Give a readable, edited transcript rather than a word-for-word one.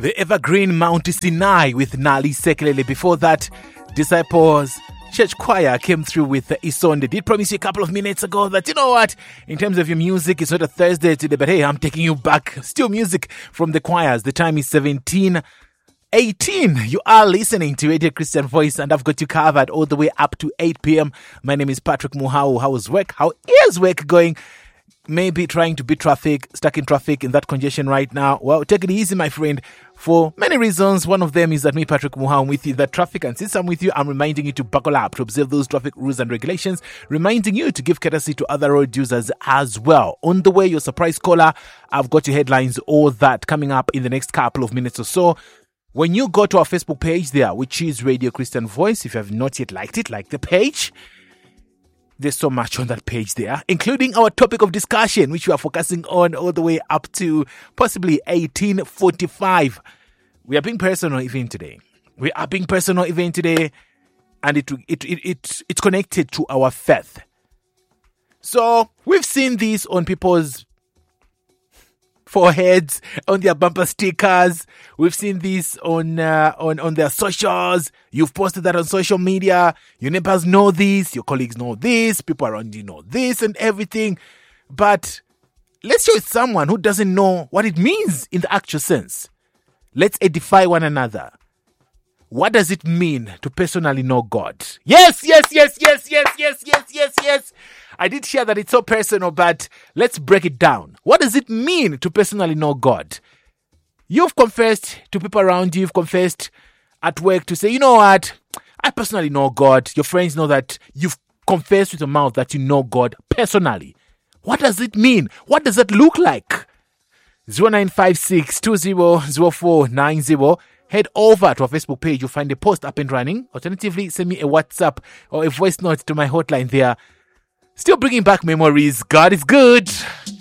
The evergreen Mount Sinai with Nali Sekelele. Before that, Disciples Church Choir came through with Isonde. Did promise you a couple of minutes ago that, you know what, in terms of your music, it's not a Thursday today, but hey, I'm taking you back. Still music from the choirs. The time is 17:18. You are listening to Radio Christian Voice, and I've got you covered all the way up to 8 p.m. My name is Patrick Muhau. How is work? How is work going? Maybe trying to beat traffic, stuck in traffic in that congestion right now. Well, take it easy, my friend, for many reasons. One of them is that me, Patrick Muhau, I'm with you, that traffic, and since I'm with you, I'm reminding you to buckle up, to observe those traffic rules and regulations, reminding you to give courtesy to other road users as well. On the way, your surprise caller, I've got your headlines, all that coming up in the next couple of minutes or so. When you go to our Facebook page there, which is Radio Christian Voice, if you have not yet liked it, like the page. There's so much on that page there, including our topic of discussion, which we are focusing on all the way up to possibly 1845. We are being personal even today. And it's connected to our faith. So we've seen this on people's foreheads, on their bumper stickers. We've seen this on their socials. You've posted that on social media. Your neighbors know this. Your colleagues know this. People around you know this and everything. But let's show it someone who doesn't know what it means in the actual sense. Let's edify one another. What does it mean to personally know God? Yes. I did share that it's so personal, but let's break it down. What does it mean to personally know God? You've confessed to people around you, you've confessed at work to say, you know what? I personally know God. Your friends know that you've confessed with your mouth that you know God personally. What does it mean? What does that look like? 0956-200490. Head over to our Facebook page. You'll find a post up and running. Alternatively, send me a WhatsApp or a voice note to my hotline there. Still bringing back memories. God is good.